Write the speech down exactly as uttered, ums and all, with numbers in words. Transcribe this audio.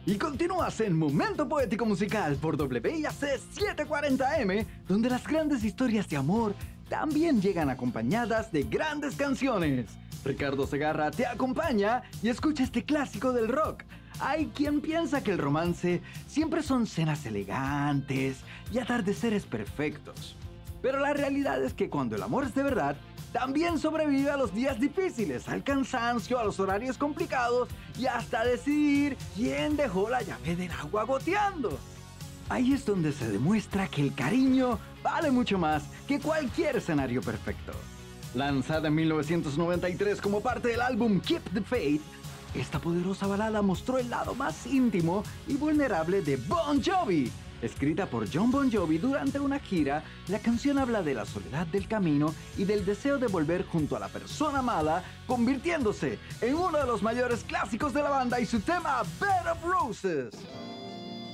Y continúas en Momento Poético Musical por W I A C setecientos cuarenta M, donde las grandes historias de amor también llegan acompañadas de grandes canciones. Ricardo Segarra te acompaña y escucha este clásico del rock. Hay quien piensa que el romance siempre son cenas elegantes y atardeceres perfectos. Pero la realidad es que cuando el amor es de verdad, también sobrevive a los días difíciles, al cansancio, a los horarios complicados y hasta decidir quién dejó la llave del agua goteando. Ahí es donde se demuestra que el cariño vale mucho más que cualquier escenario perfecto. Lanzada en mil novecientos noventa y tres como parte del álbum Keep the Faith, esta poderosa balada mostró el lado más íntimo y vulnerable de Bon Jovi. Escrita por Jon Bon Jovi durante una gira, la canción habla de la soledad del camino y del deseo de volver junto a la persona amada, convirtiéndose en uno de los mayores clásicos de la banda y su tema Bed of Roses.